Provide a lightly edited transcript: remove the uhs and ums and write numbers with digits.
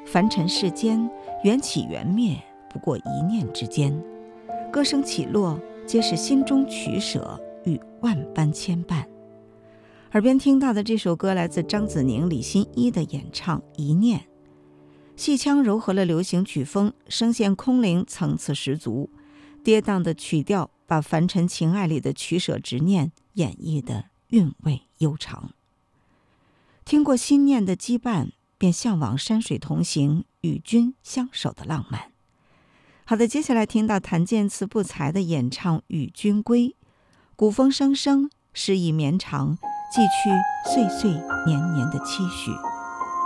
凡尘世间，缘起缘灭，不过一念之间。歌声起落，皆是心中取舍与万般牵绊。耳边听到的这首歌来自张子宁、李心一的演唱《一念》，戏腔糅合了流行曲风，声线空灵，层次十足。跌宕的曲调把凡尘情爱里的取舍执念演绎得韵味悠长。听过心念的羁绊，便向往山水同行，与君相守的浪漫。好的，接下来听到谭健次不才的演唱《与君归》，古风声声，诗意绵长，寄去岁岁年年的期许。